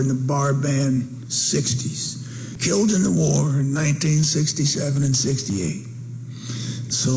in the bar band 60s. Killed in the war in 1967 and 68. So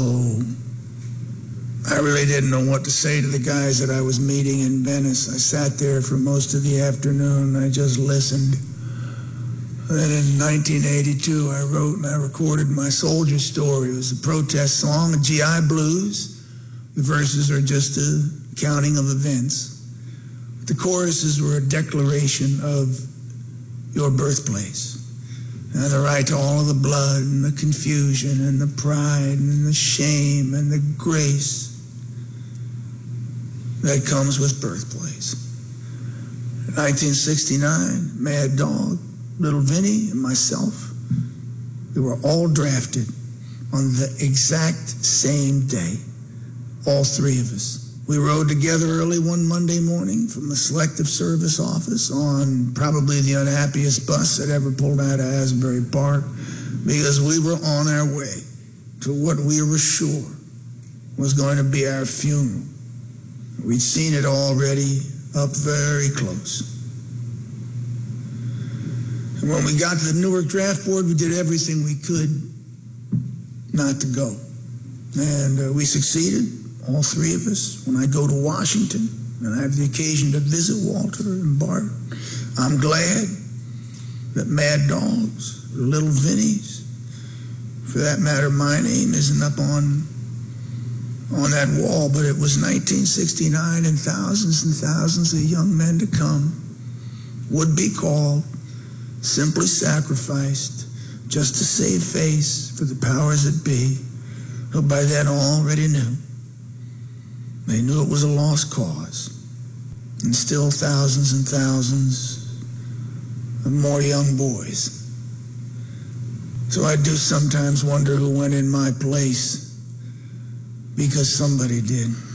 I really didn't know what to say to the guys that I was meeting in Venice. I sat there for most of the afternoon. I just listened. Then in 1982, I wrote and I recorded my soldier story. It was a protest song, a GI Blues. The verses are just a counting of events. The choruses were a declaration of your birthplace and the right to all of the blood and the confusion and the pride and the shame and the grace that comes with birthplace. In 1969, Mad Dog, Little Vinny, and myself, we were all drafted on the exact same day, all three of us. We rode together early one Monday morning from the Selective Service office on probably the unhappiest bus that ever pulled out of Asbury Park, because we were on our way to what we were sure was going to be our funeral. We'd seen it already up very close. And when we got to the Newark Draft Board, we did everything we could not to go. And we succeeded, all three of us. When I go to Washington and I have the occasion to visit Walter and Bart, I'm glad that Mad Dogs, Little Vinnies, for that matter, my name isn't up on that wall, but it was 1969 and thousands of young men to come would be called, simply sacrificed, just to save face for the powers that be, who by then already knew. They knew it was a lost cause. And still thousands and thousands of more young boys. So I do sometimes wonder who went in my place, because somebody did.